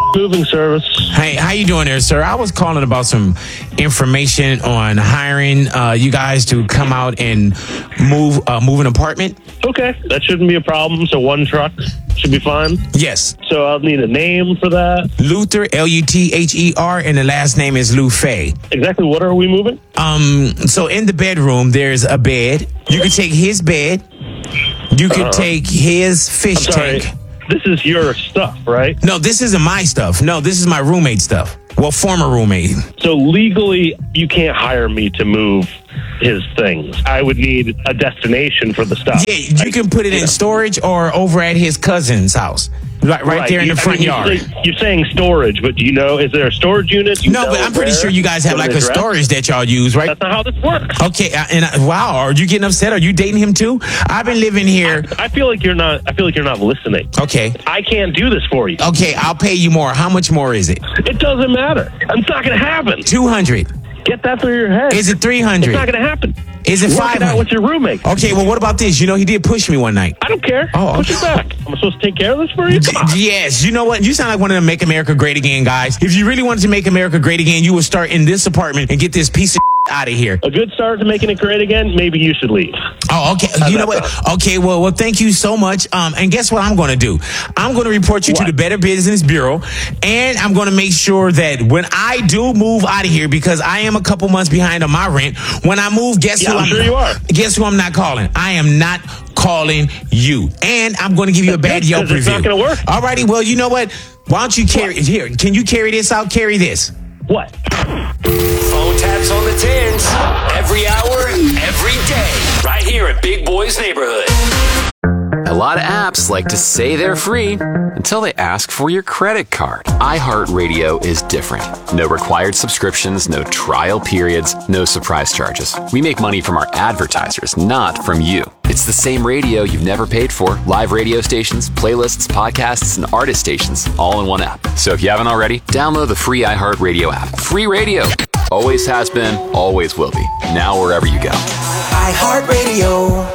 Moving service. Hey, how you doing there, sir? I was calling about some information on hiring you guys to come out and move an apartment. Okay, that shouldn't be a problem. So one truck should be fine. Yes. So I'll need a name for that. Luther, Luther, and the last name is Lufay. Exactly what are we moving? So in the bedroom, there's a bed. You can take his bed. You can take his fish tank. This is your stuff, right? No, this isn't my stuff. No, this is my roommate's stuff. Well, former roommate. So legally, you can't hire me to move his things. I would need a destination for the stuff. Yeah, you can put it in storage or over at his cousin's house. Right there in the front yard. You're saying storage, but do you know, is there a storage unit? No, but I'm pretty sure you guys have like a storage that y'all use, right? That's not how this works. Okay, wow, are you getting upset? Are you dating him too? I've been living here. I feel like you're not listening. Okay. I can't do this for you. Okay, I'll pay you more. How much more is it? It doesn't matter. It's not going to happen. 200. Get that through your head. Is it 300? It's not going to happen. Is it 500? Work it out with your roommate. Okay, well, what about this? You know, he did push me one night. I don't care. Oh, push it back. I'm supposed to take care of this for you? Come on. Yes. You know what? You sound like one of them Make America Great Again guys. If you really wanted to make America great again, you would start in this apartment and get this piece of out of here. A good start to making it great again, maybe you should leave. Oh, okay. You know what? Okay, well, thank you so much. And guess what I'm going to do? I'm going to report you to the Better Business Bureau, and I'm going to make sure that when I do move out of here, because I am a couple months behind on my rent, when I move, guess who I'm not calling? I am not calling you. And I'm going to give you a bad Yelp review. It's not going to work. All righty. Well, you know what? Why don't you carry it here? Can you carry this out? Carry this. What? Phone taps on the tins. Every hour, every day. Right here at Big Boy's Neighborhood. A lot of apps like to say they're free until they ask for your credit card. iHeartRadio is different. No required subscriptions, no trial periods, no surprise charges. We make money from our advertisers, not from you. It's the same radio you've never paid for. Live radio stations, playlists, podcasts, and artist stations, all in one app. So if you haven't already, download the free iHeartRadio app. Free radio. Always has been, always will be. Now wherever you go. iHeartRadio.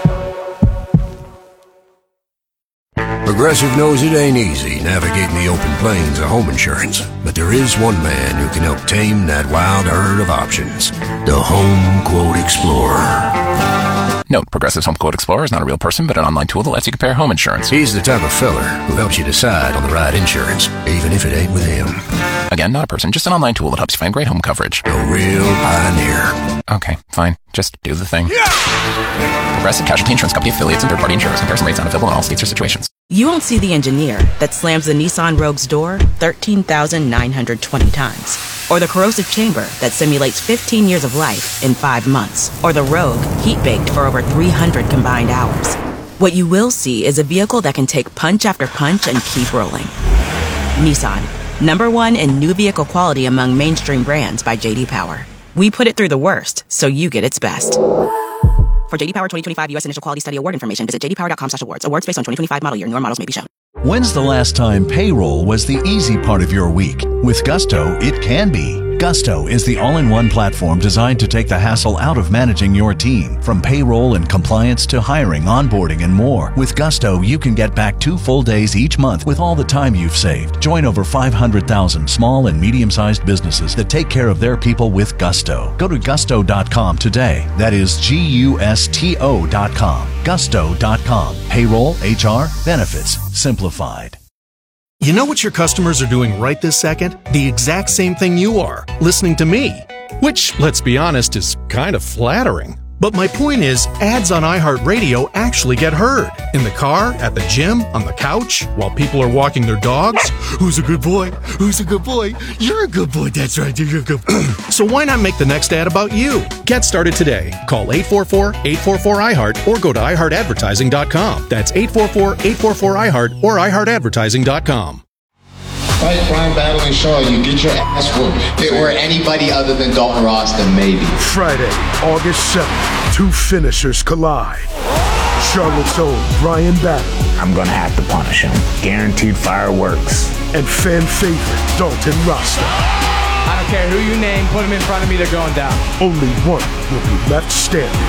Progressive knows it ain't easy navigating the open plains of home insurance, but there is one man who can help tame that wild herd of options. The Home Quote Explorer. Note, Progressive's Home Quote Explorer is not a real person, but an online tool that lets you compare home insurance. He's the type of feller who helps you decide on the right insurance, even if it ain't with him. Again, not a person, just an online tool that helps you find great home coverage. A real pioneer. Okay, fine. Just do the thing. Progressive Casualty Insurance Company affiliates and third-party insurers. Comparison rates not available in all states or situations. You won't see the engineer that slams the Nissan Rogue's door 13,920 times. Or the corrosive chamber that simulates 15 years of life in 5 months. Or the Rogue heat-baked for over 300 combined hours. What you will see is a vehicle that can take punch after punch and keep rolling. Nissan, #1 in new vehicle quality among mainstream brands by J.D. Power. We put it through the worst, so you get its best. For J.D. Power 2025 U.S. Initial Quality Study Award information, visit jdpower.com/awards. Awards based on 2025 model year. Newer models may be shown. When's the last time payroll was the easy part of your week? With Gusto, it can be. Gusto is the all-in-one platform designed to take the hassle out of managing your team. From payroll and compliance to hiring, onboarding, and more. With Gusto, you can get back 2 full days each month with all the time you've saved. Join over 500,000 small and medium-sized businesses that take care of their people with Gusto. Go to gusto.com today. That is Gusto.com. Gusto.com. Payroll, HR, benefits, simplified. You know what your customers are doing right this second? The exact same thing you are, listening to me. Which, let's be honest, is kind of flattering. But my point is, ads on iHeartRadio actually get heard. In the car, at the gym, on the couch, while people are walking their dogs. Who's a good boy? Who's a good boy? You're a good boy, that's right, you're a good boy. So why not make the next ad about you? Get started today. Call 844-844-iHeart or go to iHeartAdvertising.com. That's 844-844-iHeart or iHeartAdvertising.com. Fight Brian Battling Shaw, you get your ass whooped. Or anybody other than Dalton Ross, then maybe. Friday, August 7th, 2 finishers collide. Charlotte's own Brian Battling. I'm gonna have to punish him. Guaranteed fireworks. And fan favorite Dalton Rasta. I don't care who you name, put him in front of me, they're going down. Only one will be left standing.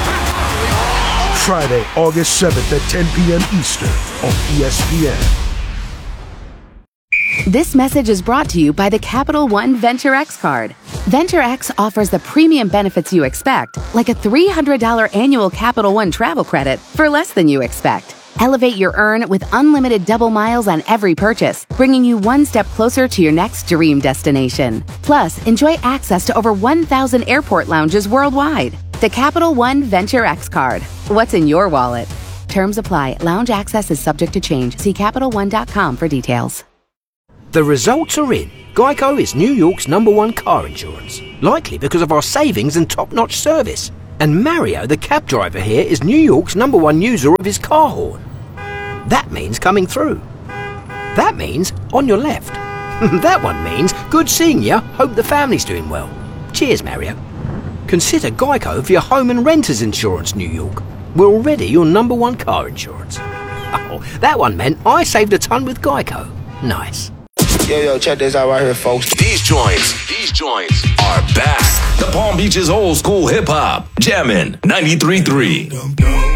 Friday, August 7th at 10 p.m. Eastern on ESPN. This message is brought to you by the Capital One Venture X card. Venture X offers the premium benefits you expect, like a $300 annual Capital One travel credit for less than you expect. Elevate your earn with unlimited double miles on every purchase, bringing you one step closer to your next dream destination. Plus, enjoy access to over 1,000 airport lounges worldwide. The Capital One Venture X card. What's in your wallet? Terms apply. Lounge access is subject to change. See CapitalOne.com for details. The results are in. Geico is New York's #1 car insurance, likely because of our savings and top-notch service. And Mario, the cab driver here, is New York's #1 user of his car horn. That means coming through. That means on your left. That one means good seeing you. Hope the family's doing well. Cheers, Mario. Consider Geico for your home and renters insurance, New York. We're already your #1 car insurance. Oh, that one meant I saved a ton with Geico. Nice. Yo, check this out right here, folks. These joints are back. The Palm Beaches old school hip hop. Jammin' 93.3.